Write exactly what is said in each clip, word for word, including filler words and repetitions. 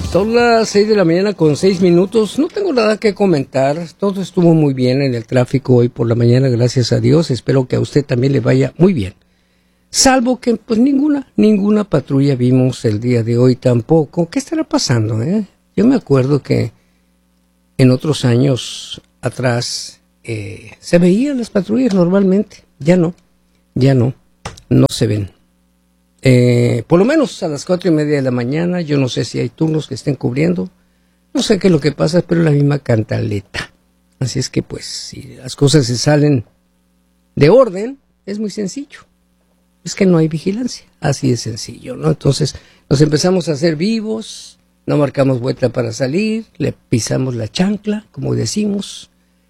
Son las seis de la mañana con seis minutos. No tengo nada que comentar. Todo estuvo muy bien en el tráfico hoy por la mañana, gracias a Dios. Espero que a usted también le vaya muy bien. Salvo que, pues, ninguna, ninguna patrulla vimos el día de hoy tampoco. ¿Qué estará pasando, eh? Yo me acuerdo que en otros años atrás eh, se veían las patrullas normalmente. Ya no, ya no, no se ven. Eh, por lo menos a las cuatro y media de la mañana. Yo no sé si hay turnos que estén cubriendo, no sé qué es lo que pasa, pero la misma cantaleta. Así es que, pues, si las cosas se salen de orden, es muy sencillo, es que no hay vigilancia, así de sencillo, ¿no? Entonces nos empezamos a hacer vivos, no marcamos vuelta para salir, le pisamos la chancla, como decimos,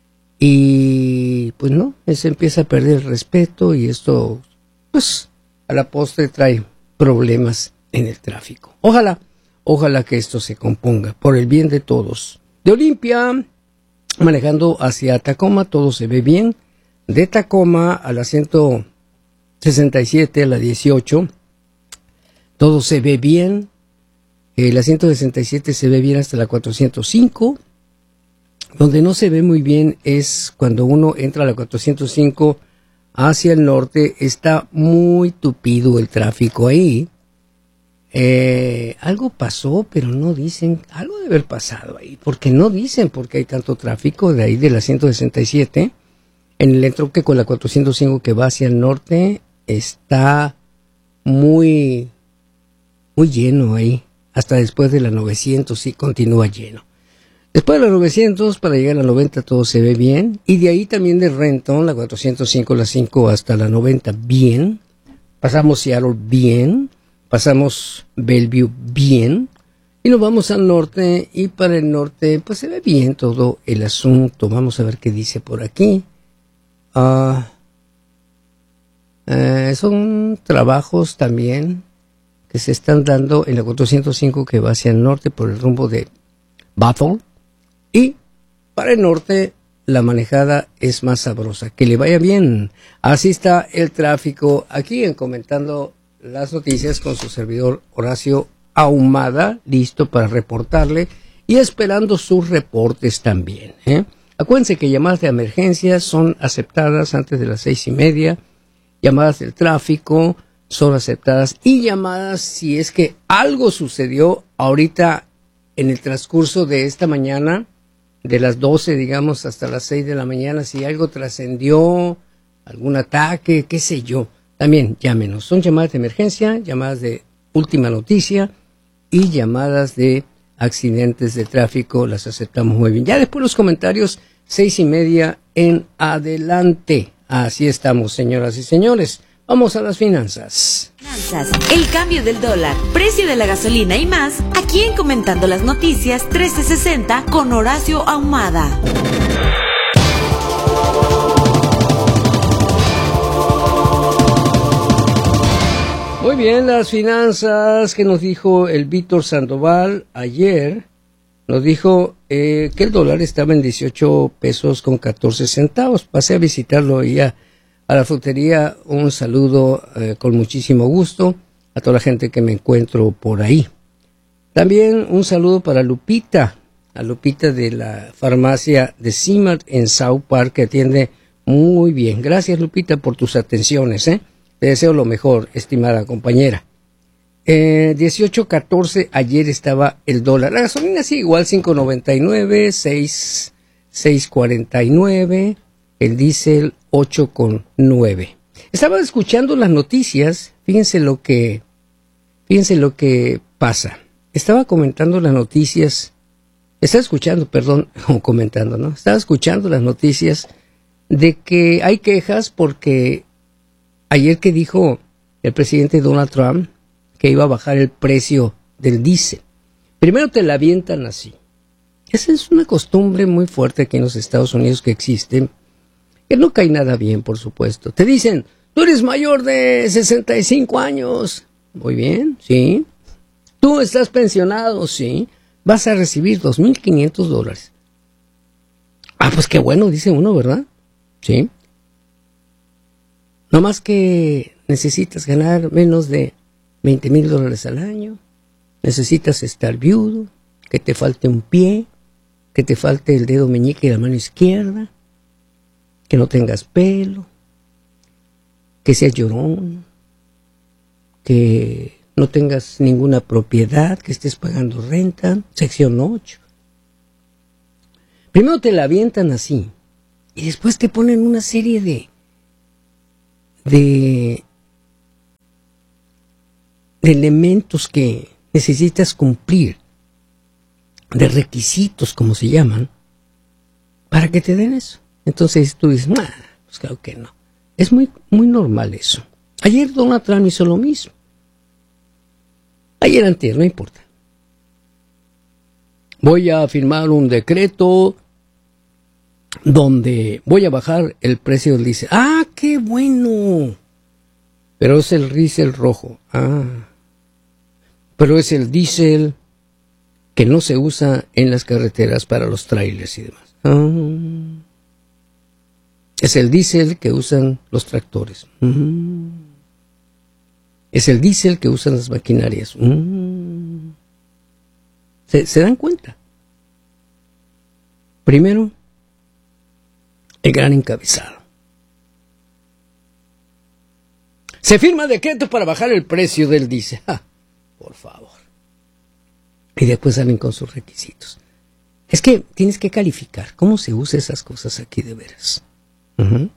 y pues no, se empieza a perder el respeto, y esto, pues, a la postre trae problemas en el tráfico. Ojalá, ojalá que esto se componga por el bien de todos. De Olimpia, manejando hacia Tacoma, todo se ve bien. De Tacoma a la ciento sesenta y siete, a la dieciocho, todo se ve bien. Eh, la ciento sesenta y siete se ve bien hasta la cuatrocientos cinco. Donde no se ve muy bien es cuando uno entra a la cuatrocientos cinco hacia el norte. Está muy tupido el tráfico ahí. Eh, algo pasó, pero no dicen. Algo debe haber pasado ahí, porque no dicen por qué hay tanto tráfico de ahí de la ciento sesenta y siete. En el entronque con la cuatrocientos cinco que va hacia el norte está muy, muy lleno ahí. Hasta después de la novecientos sí continúa lleno. Después de la novecientos, para llegar a la noventa, todo se ve bien. Y de ahí también de Renton, la cuatrocientos cinco, la cinco hasta la noventa, bien. Pasamos Seattle, bien. Pasamos Bellevue, bien. Y nos vamos al norte. Y para el norte, pues se ve bien todo el asunto. Vamos a ver qué dice por aquí. Uh, eh, son trabajos también que se están dando en la cuatrocientos cinco que va hacia el norte por el rumbo de Bethel. Y para el norte la manejada es más sabrosa. Que le vaya bien. Así está el tráfico aquí en Comentando las Noticias con su servidor Horacio Ahumada, listo para reportarle y esperando sus reportes también, ¿eh? Acuérdense que llamadas de emergencia son aceptadas antes de las seis y media. Llamadas del tráfico son aceptadas. Y llamadas si es que algo sucedió ahorita en el transcurso de esta mañana, de las doce, digamos, hasta las seis de la mañana, si algo trascendió, algún ataque, qué sé yo, también llámenos. Son llamadas de emergencia, llamadas de última noticia y llamadas de accidentes de tráfico, las aceptamos muy bien. Ya después los comentarios, seis y media en adelante. Así estamos, señoras y señores. Vamos a las finanzas. Finanzas, el cambio del dólar, precio de la gasolina y más, aquí en Comentando las Noticias trece sesenta con Horacio Ahumada. Muy bien, las finanzas que nos dijo el Víctor Sandoval ayer, nos dijo eh, que el dólar estaba en dieciocho pesos con catorce centavos. Pasé a visitarlo ya a la frutería. Un saludo eh, con muchísimo gusto a toda la gente que me encuentro por ahí. También un saludo para Lupita, a Lupita de la farmacia de CIMAT en South Park, que atiende muy bien. Gracias, Lupita, por tus atenciones, ¿eh? Te deseo lo mejor, estimada compañera. Eh, dieciocho catorce ayer estaba el dólar. La gasolina sí, igual cinco noventa y nueve, seis cuarenta y nueve, el diésel ocho con nueve. Estaba escuchando las noticias, fíjense lo que fíjense lo que pasa. Estaba comentando las noticias, estaba escuchando, perdón, o comentando, ¿no? Estaba escuchando las noticias de que hay quejas porque ayer que dijo el presidente Donald Trump que iba a bajar el precio del diésel. Primero te la avientan así. Esa es una costumbre muy fuerte aquí en los Estados Unidos que existe, que no cae nada bien, por supuesto. Te dicen, tú eres mayor de sesenta y cinco años. Muy bien, sí. Tú estás pensionado, sí. Vas a recibir dos mil quinientos dólares. Ah, pues qué bueno, dice uno, ¿verdad? Sí. No más que necesitas ganar menos de veinte mil dólares al año, necesitas estar viudo, que te falte un pie, que te falte el dedo meñique y la mano izquierda, que no tengas pelo, que seas llorón, que no tengas ninguna propiedad, que estés pagando renta, sección ocho. Primero te la avientan así, y después te ponen una serie de, de, de elementos que necesitas cumplir, de requisitos, como se llaman, para que te den eso. Entonces tú dices, nah, pues claro que no. Es muy, muy normal eso. Ayer Donald Trump hizo lo mismo. Ayer antier, no importa. Voy a firmar un decreto donde voy a bajar el precio del diésel. ¡Ah, qué bueno! Pero es el diésel rojo. Ah. Pero es el diésel que no se usa en las carreteras para los trailers y demás. Ah. Es el diésel que usan los tractores. Mm. Es el diésel que usan las maquinarias. Mm. ¿Se, ¿Se dan cuenta? Primero, el gran encabezado. Se firma decreto para bajar el precio del diésel. ¡Ah! Por favor. Y después salen con sus requisitos. Es que tienes que calificar cómo se usan esas cosas aquí de veras. Uh-huh.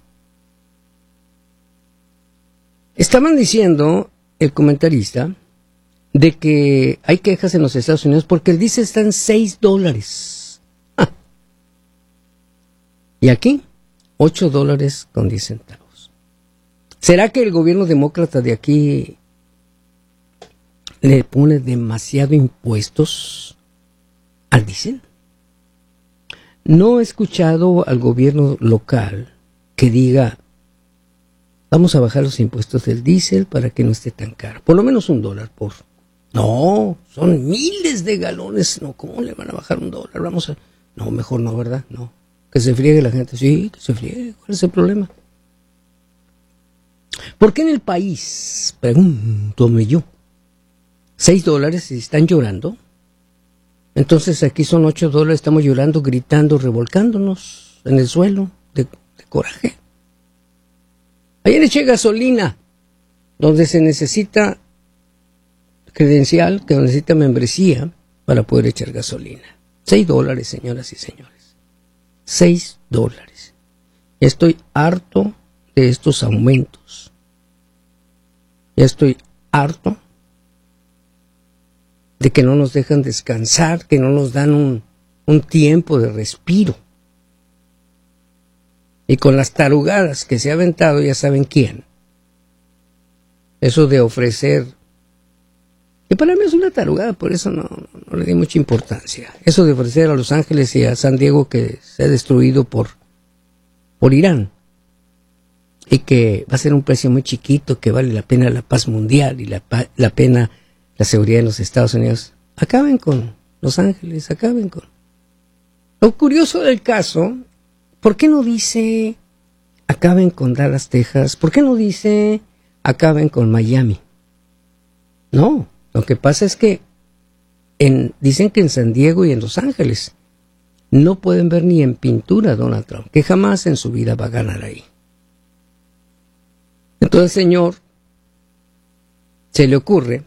Estaban diciendo el comentarista de que hay quejas en los Estados Unidos porque el diésel está en seis dólares. Ah. Y aquí, ocho dólares con diez centavos. ¿Será que el gobierno demócrata de aquí le pone demasiado impuestos al diésel? No he escuchado al gobierno local que diga, vamos a bajar los impuestos del diésel para que no esté tan caro. Por lo menos un dólar por... No, son miles de galones. No, ¿cómo le van a bajar un dólar? Vamos a... No, mejor no, ¿verdad? No. Que se friegue la gente. Sí, que se friegue. ¿Cuál es el problema? ¿Por qué en el país, pregúntome yo, seis dólares y están llorando? Entonces aquí son ocho dólares, estamos llorando, gritando, revolcándonos en el suelo de, de coraje. Ayer eché gasolina, donde se necesita credencial, que necesita membresía para poder echar gasolina. Seis dólares, señoras y señores. Seis dólares. Estoy harto de estos aumentos. Ya estoy harto de que no nos dejan descansar, que no nos dan un, un tiempo de respiro. Y con las tarugadas que se ha aventado, ya saben quién. Eso de ofrecer, que para mí es una tarugada, por eso no, no, no le di mucha importancia. Eso de ofrecer a Los Ángeles y a San Diego que se ha destruido por, por Irán. Y que va a ser un precio muy chiquito, que vale la pena la paz mundial y la, la pena la seguridad en los Estados Unidos. Acaben con Los Ángeles, acaben con... Lo curioso del caso, ¿por qué no dice acaben con Dallas, Texas? ¿Por qué no dice acaben con Miami? No, lo que pasa es que en, dicen que en San Diego y en Los Ángeles no pueden ver ni en pintura a Donald Trump, que jamás en su vida va a ganar ahí. Entonces, señor, se le ocurre,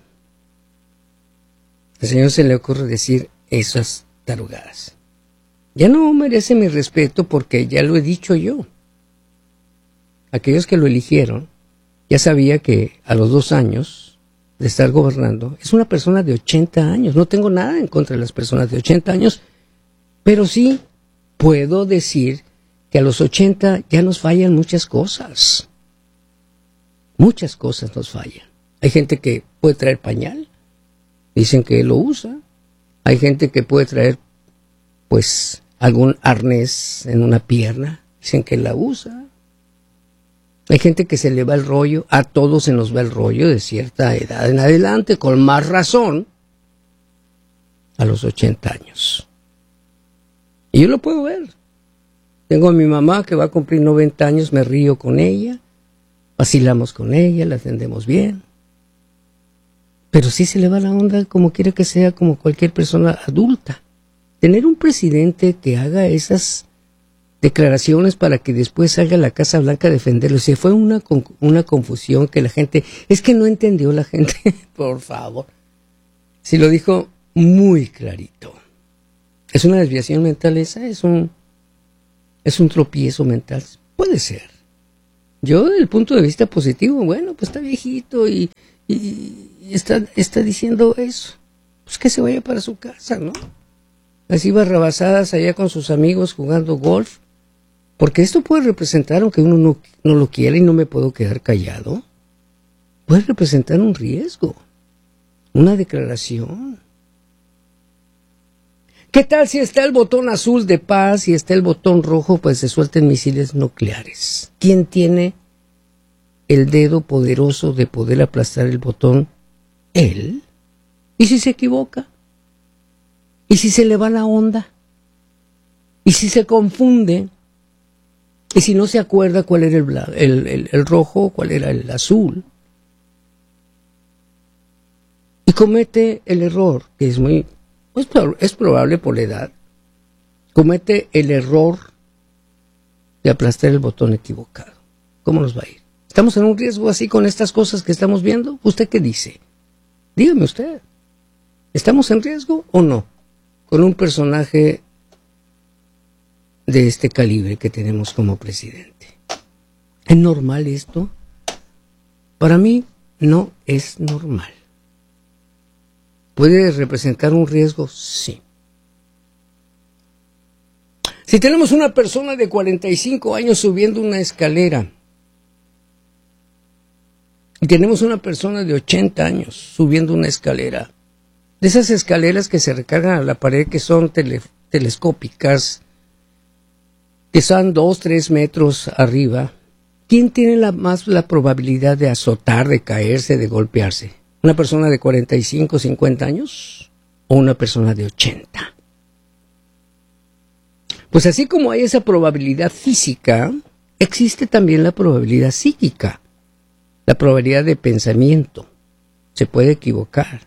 al señor se le ocurre decir esas tarugadas. Ya no merece mi respeto porque ya lo he dicho yo. Aquellos que lo eligieron, ya sabía que a los dos años de estar gobernando, es una persona de ochenta años. No tengo nada en contra de las personas de ochenta años, pero sí puedo decir que a los ochenta ya nos fallan muchas cosas. Muchas cosas nos fallan. Hay gente que puede traer pañal, dicen que lo usa. Hay gente que puede traer, pues, algún arnés en una pierna, dicen que la usa. Hay gente que se le va el rollo, a todos se nos va el rollo de cierta edad en adelante, con más razón, a los ochenta años. Y yo lo puedo ver. Tengo a mi mamá que va a cumplir noventa años, me río con ella, vacilamos con ella, la atendemos bien. Pero sí se le va la onda como quiere que sea, como cualquier persona adulta. Tener un presidente que haga esas declaraciones para que después salga a la Casa Blanca a defenderlo. Si fue una, una confusión que la gente... Es que no entendió la gente, por favor. Si lo dijo muy clarito. ¿Es una desviación mental esa? ¿Es un, es un tropiezo mental? Puede ser. Yo, desde el punto de vista positivo, bueno, pues está viejito y, y, y está, está diciendo eso. Pues que se vaya para su casa, ¿no? Así barrabasadas allá con sus amigos jugando golf. Porque esto puede representar, aunque uno no, no lo quiera y no me puedo quedar callado, puede representar un riesgo, una declaración. ¿Qué tal si está el botón azul de paz y está el botón rojo, pues se suelten misiles nucleares? ¿Quién tiene el dedo poderoso de poder aplastar el botón? Él. ¿Y si se equivoca? ¿Y si se le va la onda? ¿Y si se confunde? ¿Y si no se acuerda cuál era el, el, el, el rojo, cuál era el azul? Y comete el error, que es muy, es, es probable por la edad, comete el error de aplastar el botón equivocado. ¿Cómo nos va a ir? ¿Estamos en un riesgo así con estas cosas que estamos viendo? ¿Usted qué dice? Dígame usted. ¿Estamos en riesgo o no? Con un personaje de este calibre que tenemos como presidente. ¿Es normal esto? Para mí no es normal. ¿Puede representar un riesgo? Sí. Si tenemos una persona de cuarenta y cinco años subiendo una escalera y tenemos una persona de ochenta años subiendo una escalera, de esas escaleras que se recargan a la pared, que son tele, telescópicas, que están dos, tres metros arriba, ¿quién tiene la, más la probabilidad de azotar, de caerse, de golpearse? ¿Una persona de cuarenta y cinco, cincuenta años o una persona de ochenta? Pues así como hay esa probabilidad física, existe también la probabilidad psíquica, la probabilidad de pensamiento. Se puede equivocar.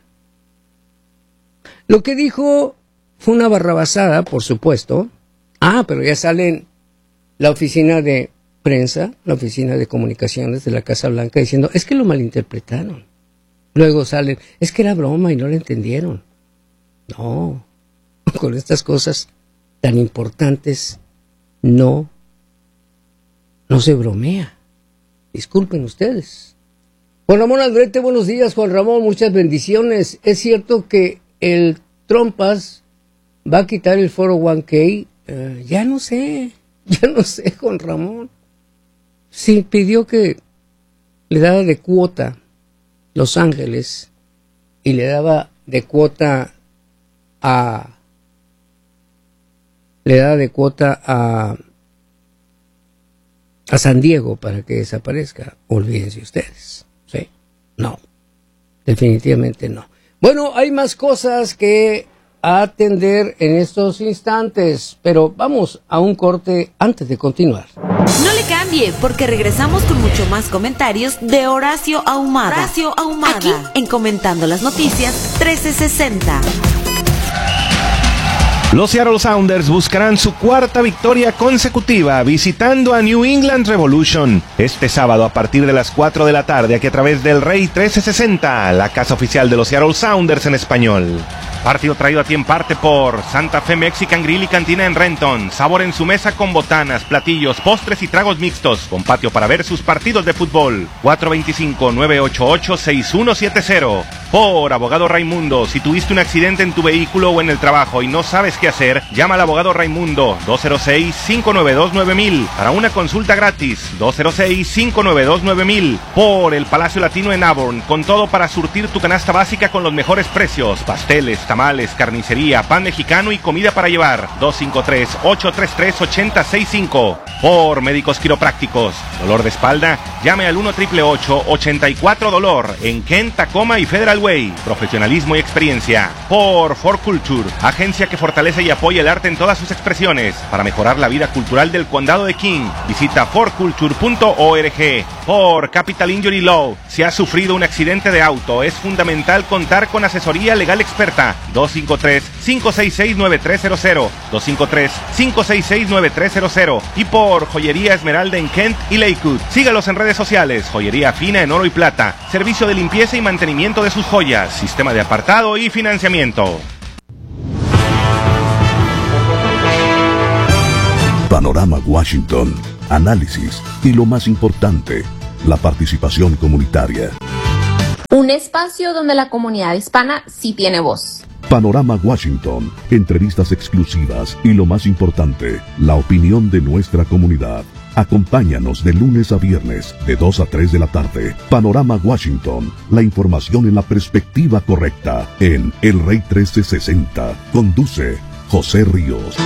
Lo que dijo fue una barrabasada, por supuesto. Ah, pero ya salen la oficina de prensa, la oficina de comunicaciones de la Casa Blanca diciendo, es que lo malinterpretaron. Luego salen, es que era broma y no lo entendieron. No, con estas cosas tan importantes no, no se bromea. Disculpen ustedes. Juan Ramón Aldrete, buenos días, Juan Ramón, muchas bendiciones. Es cierto que el Trumpas va a quitar el cuatro oh uno k. Uh, ya no sé, ya no sé, Juan Ramón. Sí, pidió que le daba de cuota Los Ángeles y le daba de cuota a le daba de cuota a a San Diego para que desaparezca. Olvídense ustedes, ¿sí? No, definitivamente no. Bueno, hay más cosas que atender en estos instantes, pero vamos a un corte antes de continuar. No le cambie, porque regresamos con mucho más comentarios de Horacio Ahumada. Horacio Ahumada. Aquí en Comentando las Noticias trece sesenta. Los Seattle Sounders buscarán su cuarta victoria consecutiva visitando a New England Revolution este sábado a partir de las cuatro de la tarde, aquí a través del Rey trece sesenta, la casa oficial de los Seattle Sounders en español. Partido traído a ti en parte por Santa Fe Mexican Grill y Cantina en Renton. Sabor en su mesa con botanas, platillos, postres y tragos mixtos, con patio para ver sus partidos de fútbol. cuatro dos cinco, nueve ocho ocho, seis uno siete cero. Por Abogado Raimundo, si tuviste un accidente en tu vehículo o en el trabajo y no sabes qué hacer, llama al Abogado Raimundo dos cero seis, cinco nueve dos, nueve mil para una consulta gratis. dos cero seis, cinco nueve dos, nueve mil. Por el Palacio Latino en Auburn, con todo para surtir tu canasta básica con los mejores precios, pasteles, tamales, tamales, carnicería, pan mexicano y comida para llevar. dos cinco tres, ocho tres tres, ocho cero seis cinco. Por Médicos Quiroprácticos. Dolor de espalda, llame al uno ocho ocho ocho, ochenta y cuatro dolor en Kent, Tacoma y Federal Way. Profesionalismo y experiencia. Por For Culture, agencia que fortalece y apoya el arte en todas sus expresiones para mejorar la vida cultural del condado de King. Visita for culture punto org. Por Capital Injury Law, si has sufrido un accidente de auto, es fundamental contar con asesoría legal experta. dos cinco tres, cinco seis seis, nueve tres cero cero. dos cinco tres, cinco seis seis, nueve tres cero cero. Y por Joyería Esmeralda en Kent y Lakewood. Sígalos en redes sociales. Joyería fina en oro y plata. Servicio de limpieza y mantenimiento de sus joyas. Sistema de apartado y financiamiento. Panorama Washington. Análisis y lo más importante, la participación comunitaria. Un espacio donde la comunidad hispana sí tiene voz. Panorama Washington, entrevistas exclusivas y lo más importante, la opinión de nuestra comunidad. Acompáñanos de lunes a viernes, de dos a tres de la tarde. Panorama Washington, la información en la perspectiva correcta, en El Rey trece sesenta. Conduce José Ríos.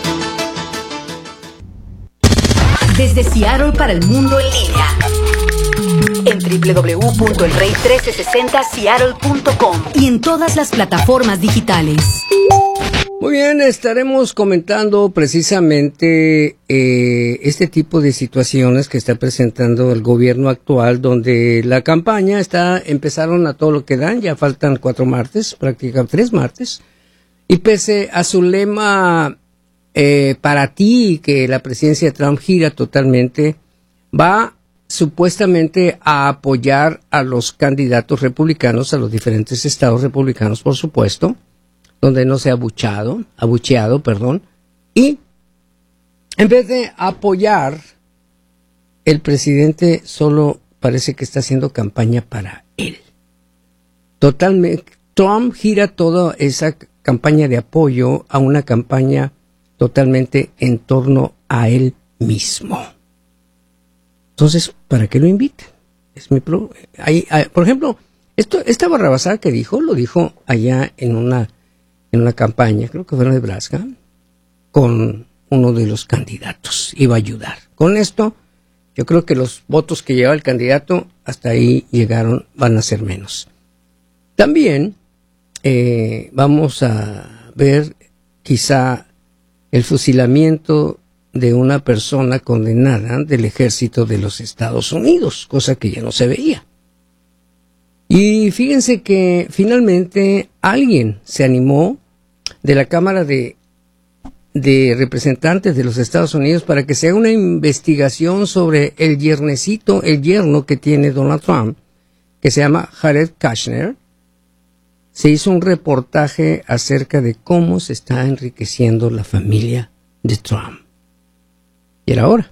Desde Seattle para el mundo en línea, en doble u doble u doble u punto el rey trece sesenta seattle punto com y en todas las plataformas digitales. Muy bien, estaremos comentando precisamente eh, este tipo de situaciones que está presentando el gobierno actual, donde la campaña está, empezaron a todo lo que dan, ya faltan cuatro martes, prácticamente tres martes, y pese a su lema eh, para ti, que la presidencia de Trump gira totalmente, va supuestamente a apoyar a los candidatos republicanos, a los diferentes estados republicanos, por supuesto, donde no se ha abucheado, abucheado, perdón, y en vez de apoyar, el presidente solo parece que está haciendo campaña para él. Totalmente, Trump gira toda esa campaña de apoyo a una campaña totalmente en torno a él mismo. Entonces, ¿para qué lo inviten? Es mi pro... hay, hay, por ejemplo, esto, esta barrabasada que dijo, lo dijo allá en una en una campaña, creo que fue en Nebraska, con uno de los candidatos, iba a ayudar. Con esto, yo creo que los votos que lleva el candidato, hasta ahí llegaron, van a ser menos. También eh, vamos a ver quizá el fusilamiento de una persona condenada del ejército de los Estados Unidos, cosa que ya no se veía. Y fíjense que finalmente alguien se animó de la Cámara de, de Representantes de los Estados Unidos para que se haga una investigación sobre el yernecito, el yerno que tiene Donald Trump, que se llama Jared Kushner. Se hizo un reportaje acerca de cómo se está enriqueciendo la familia de Trump. Y era hora.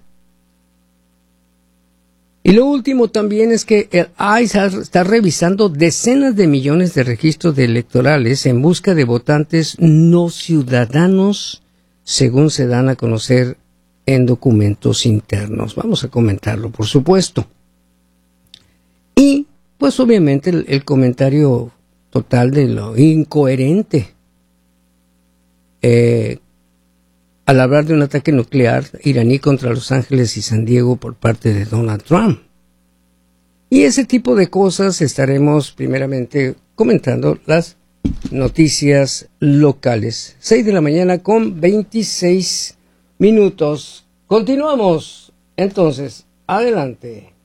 Y lo último también es que el I C E está revisando decenas de millones de registros de electorales en busca de votantes no ciudadanos, según se dan a conocer en documentos internos. Vamos a comentarlo, por supuesto. Y, pues obviamente, el, el comentario total de lo incoherente eh, al hablar de un ataque nuclear iraní contra Los Ángeles y San Diego por parte de Donald Trump. Y ese tipo de cosas estaremos primeramente comentando las noticias locales. seis de la mañana con veintiséis minutos. Continuamos. Entonces, adelante.